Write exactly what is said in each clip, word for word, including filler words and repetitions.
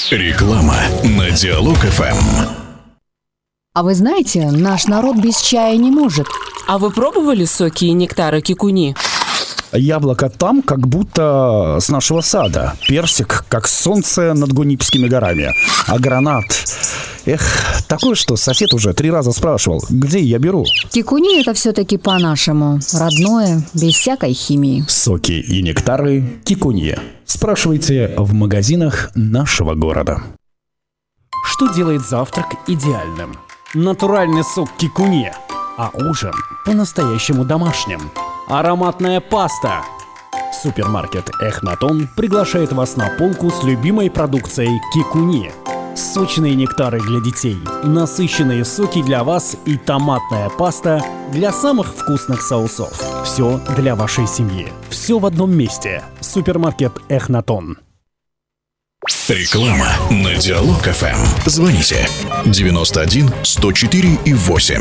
Реклама на Диалог эф эм. А вы знаете, наш народ без чая не может. А вы пробовали соки и нектары кикуни? Яблоко там, как будто с нашего сада. Персик, как солнце над Гунипскими горами. А гранат... Эх, такое, что сосед уже три раза спрашивал, где я беру. Кикуни — это все-таки по-нашему. Родное, без всякой химии. Соки и нектары кикунье. Спрашивайте в магазинах нашего города. Что делает завтрак идеальным? Натуральный сок кикунье, а ужин по-настоящему домашним. Ароматная паста. Супермаркет Эхнатон приглашает вас на полку с любимой продукцией кикунье. Сочные нектары для детей, насыщенные соки для вас и томатная паста для самых вкусных соусов. Все для вашей семьи. Все в одном месте. Супермаркет Эхнатон. Реклама на Диалог эф эм. Звоните девяносто один сто четыре и восемь.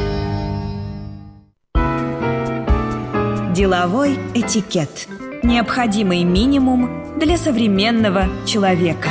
Деловой этикет. Необходимый минимум для современного человека.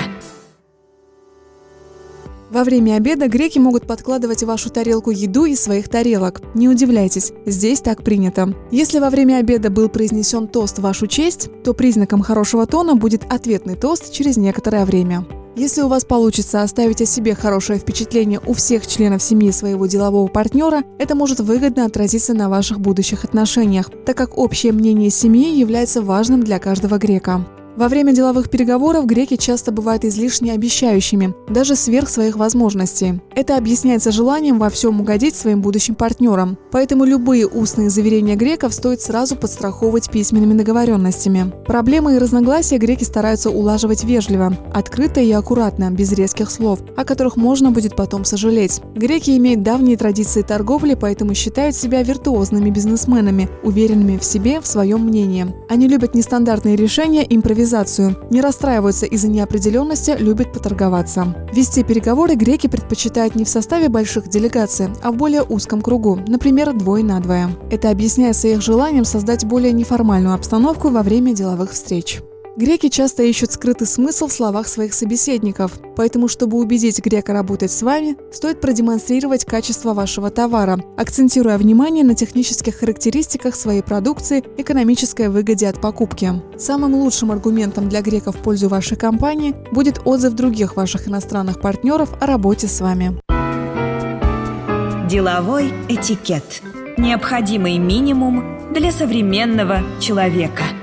Во время обеда греки могут подкладывать в вашу тарелку еду из своих тарелок. Не удивляйтесь, здесь так принято. Если во время обеда был произнесен тост в вашу честь, то признаком хорошего тона будет ответный тост через некоторое время. Если у вас получится оставить о себе хорошее впечатление у всех членов семьи своего делового партнера, это может выгодно отразиться на ваших будущих отношениях, так как общее мнение семьи является важным для каждого грека. Во время деловых переговоров греки часто бывают излишне обещающими, даже сверх своих возможностей. Это объясняется желанием во всем угодить своим будущим партнерам. Поэтому любые устные заверения греков стоит сразу подстраховывать письменными договоренностями. Проблемы и разногласия греки стараются улаживать вежливо, открыто и аккуратно, без резких слов, о которых можно будет потом сожалеть. Греки имеют давние традиции торговли, поэтому считают себя виртуозными бизнесменами, уверенными в себе, в своем мнении. Они любят нестандартные решения, импровизацию. Не расстраиваются из-за неопределенности, любят поторговаться. Вести переговоры греки предпочитают не в составе больших делегаций, а в более узком кругу, например, двое на двое. Это объясняется их желанием создать более неформальную обстановку во время деловых встреч. Греки часто ищут скрытый смысл в словах своих собеседников, поэтому, чтобы убедить грека работать с вами, стоит продемонстрировать качество вашего товара, акцентируя внимание на технических характеристиках своей продукции, экономической выгоде от покупки. Самым лучшим аргументом для греков в пользу вашей компании будет отзыв других ваших иностранных партнеров о работе с вами. Деловой этикет. Необходимый минимум для современного человека.